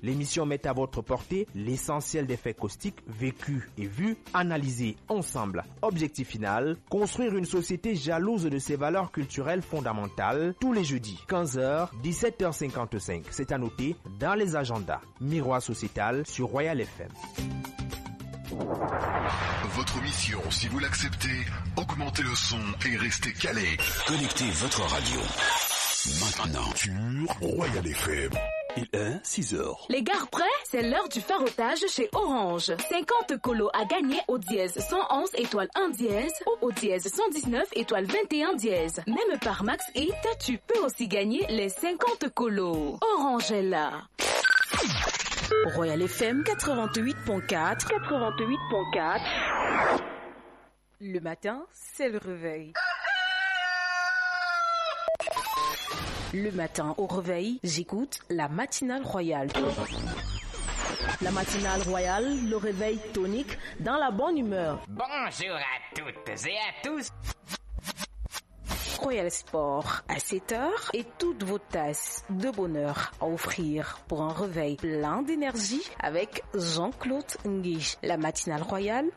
L'émission met à votre portée l'essentiel des faits caustiques vécus et vus, analysés ensemble. Objectif final, construire une société jalouse de ses valeurs culturelles fondamentales tous les jeudis, 15h, 17h55. C'est à noter dans les agendas. Miroir sociétal sur Royal FM. Votre mission, si vous l'acceptez, augmentez le son et restez calé. Connectez votre radio. Maintenant Sur Royal FM. Il est 6h. Les gars prêts? C'est l'heure du farotage chez Orange. 50 colos à gagner au dièse 111 étoile 1 dièse ou au dièse 119 étoile 21 dièse. Même par Max Hit, tu peux aussi gagner les 50 colos. Orange est là. Royal FM 88.4. 88.4. Le matin, c'est le réveil. Le matin au réveil, j'écoute la matinale royale. La matinale royale, le réveil tonique dans la bonne humeur. Bonjour à toutes et à tous. Royal Sport à 7h et toutes vos tasses de bonheur à offrir pour un réveil plein d'énergie avec Jean-Claude Nguige. La matinale royale